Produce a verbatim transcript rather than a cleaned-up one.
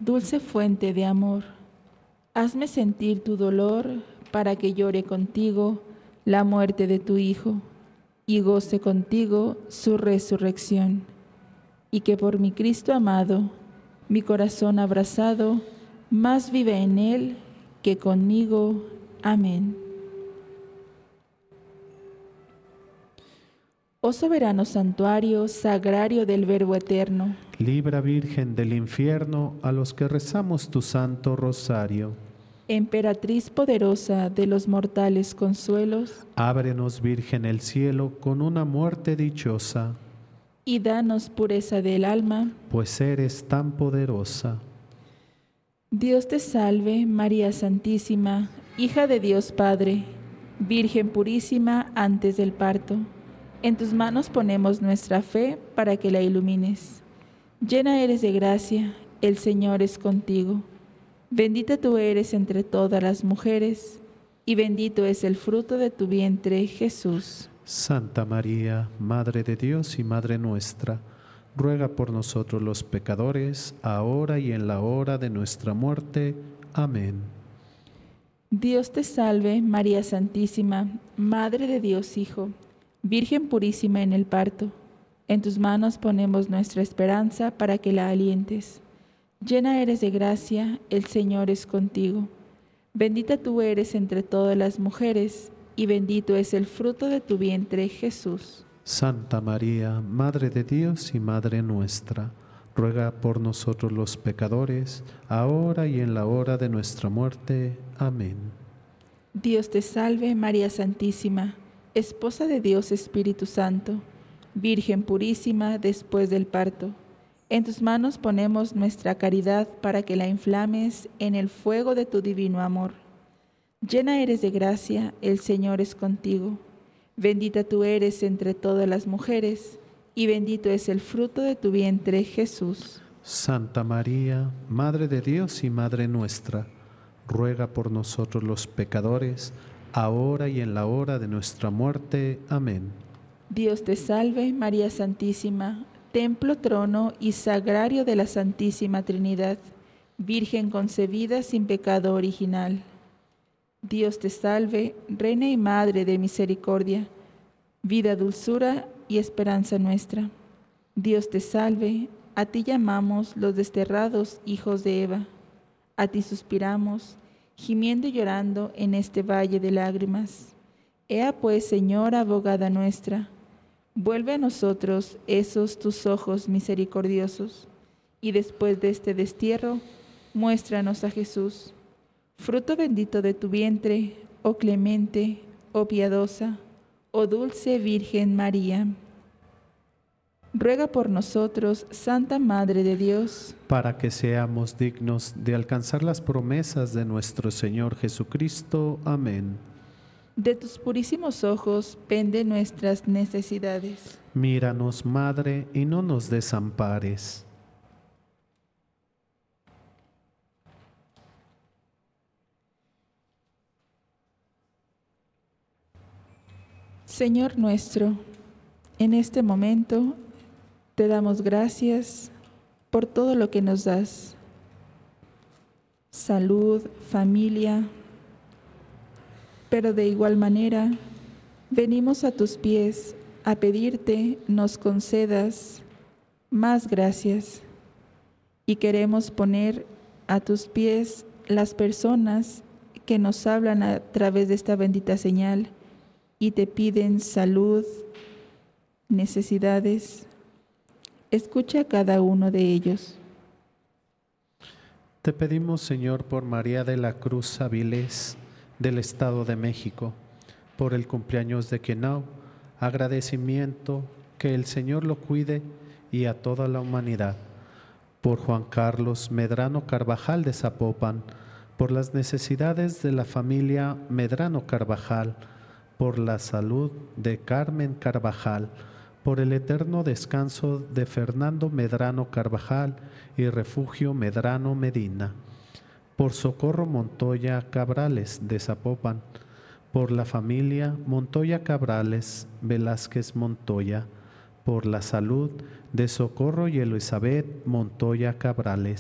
dulce fuente de amor, hazme sentir tu dolor para que llore contigo la muerte de tu Hijo y goce contigo su resurrección, y que por mi Cristo amado, mi corazón abrazado, más vive en él que conmigo. Amén. Oh soberano santuario, sagrario del Verbo eterno, Libra, Virgen del infierno, a los que rezamos tu santo rosario. emperatriz poderosa de los mortales consuelos, Ábrenos, Virgen, el cielo con una muerte dichosa, y danos pureza del alma. pues eres tan poderosa. Dios te salve, María Santísima, hija de Dios Padre, Virgen purísima antes del parto. En tus manos ponemos nuestra fe para que la ilumines. Llena eres de gracia, el Señor es contigo. Bendita tú eres entre todas las mujeres, y bendito es el fruto de tu vientre, Jesús. Santa María, Madre de Dios y Madre nuestra, ruega por nosotros los pecadores, ahora y en la hora de nuestra muerte. Amén. Dios te salve, María Santísima, Madre de Dios Hijo, Virgen purísima en el parto. En tus manos ponemos nuestra esperanza para que la alientes. Llena eres de gracia, el Señor es contigo. Bendita tú eres entre todas las mujeres, y bendito es el fruto de tu vientre, Jesús. Santa María, Madre de Dios y Madre nuestra, ruega por nosotros los pecadores, ahora y en la hora de nuestra muerte. Amén. Dios te salve, María Santísima, Esposa de Dios Espíritu Santo, Virgen purísima después del parto. En tus manos ponemos nuestra caridad para que la inflames en el fuego de tu divino amor. Llena eres de gracia, el Señor es contigo. Bendita tú eres entre todas las mujeres, y bendito es el fruto de tu vientre, Jesús. Santa María, Madre de Dios y Madre nuestra, ruega por nosotros los pecadores, ahora y en la hora de nuestra muerte. Amén. Dios te salve, María Santísima, templo, trono y sagrario de la Santísima Trinidad, Virgen concebida sin pecado original. Dios te salve, Reina y Madre de misericordia, vida, dulzura y esperanza nuestra. Dios te salve, a ti llamamos los desterrados hijos de Eva. A ti suspiramos, gimiendo y llorando en este valle de lágrimas. Ea pues, Señora, abogada nuestra, vuelve a nosotros esos tus ojos misericordiosos, y después de este destierro, muéstranos a Jesús, fruto bendito de tu vientre, oh clemente, oh piadosa, oh dulce Virgen María. Ruega por nosotros, Santa Madre de Dios, para que seamos dignos de alcanzar las promesas de nuestro Señor Jesucristo. Amén. de tus purísimos ojos pende nuestras necesidades. Míranos, Madre, y no nos desampares. Señor nuestro, en este momento te damos gracias por todo lo que nos das. Salud, familia, pero de igual manera venimos a tus pies a pedirte nos concedas más gracias, y queremos poner a tus pies las personas que nos hablan a través de esta bendita señal y te piden salud, necesidades. Escucha a cada uno de ellos. Te pedimos, Señor, por María de la Cruz Avilés, del Estado de México, por el cumpleaños de Kenau, agradecimiento, que el Señor lo cuide y a toda la humanidad. Por Juan Carlos Medrano Carvajal de Zapopan, por las necesidades de la familia Medrano Carvajal, por la salud de Carmen Carvajal, por el eterno descanso de Fernando Medrano Carvajal y Refugio Medrano Medina, por Socorro Montoya Cabrales de Zapopan, por la familia Montoya Cabrales Velázquez Montoya, por la salud de Socorro y Elizabeth Montoya Cabrales,